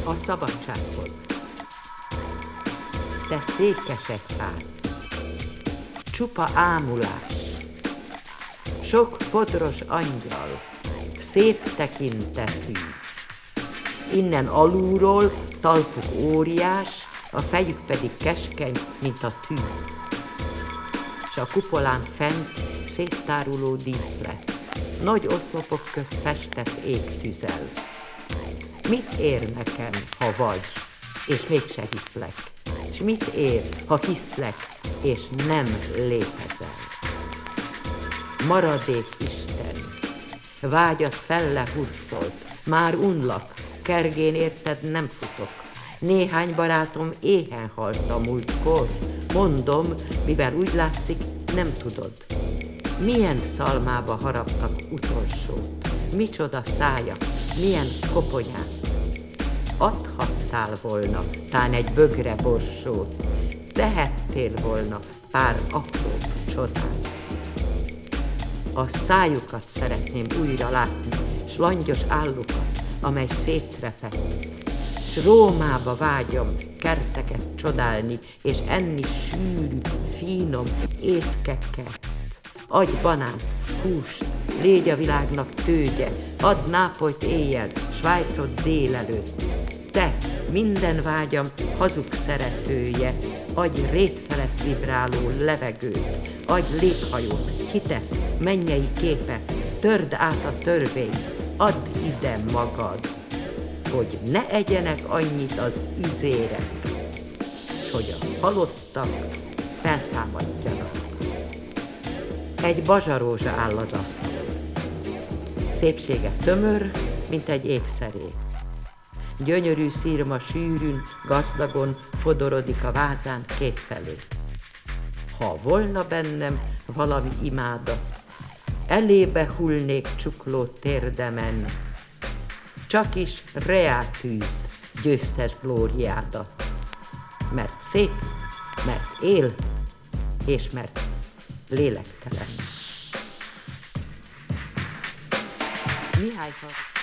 a szabadsághoz. Te székesegyház, csupa ámulás, sok fodros angyal, széttekintetű. Innen alulról talpuk óriás, a fejük pedig keskeny, mint a tű. S a kupolán fent széttáruló díszlet, nagy oszlopok közt festett égtüzel. Mit ér nekem, ha vagy, és mégse hiszlek? S mit ér, ha hiszlek, és nem létezel? Maradék Isten, vágyat fellehurcolt, már unlak, kergén érted nem futok. Néhány barátom éhen halt a múltkor, mondom, mivel úgy látszik, nem tudod. Milyen szalmába haraptak utolsót, micsoda szájak, milyen koponyák. Adhattál volna tán egy bögre borsót, tehettél volna pár apró csodát. A szájukat szeretném újra látni, s langyos állukat, amely szétrepett. S Rómába vágyom kerteket csodálni, és enni sűrű, finom étkeket. Adj banánt, húst, légy a világnak tőgye, add Nápolyt éjjel, Svájcot délelőtt. Te, minden vágyam hazug szeretője, adj rét felett vibráló levegőt, adj léghajót, hitet, mennyei képet, törd át a törvényt, add ide magad, hogy ne egyenek annyit az üzérek, s hogy a halottak feltámadjanak. Egy bazsarózsa áll az asztalon. Szépsége tömör, mint egy ékszerék. Gyönyörű szírma sűrűn, gazdagon fodorodik a vázán kétfelé. Ha volna bennem valami imádat, elébe hullnék csukló térdemen, csak is reá tűzd győztes glóriádat, mert szép, mert él, és mert lélektelen. Mihály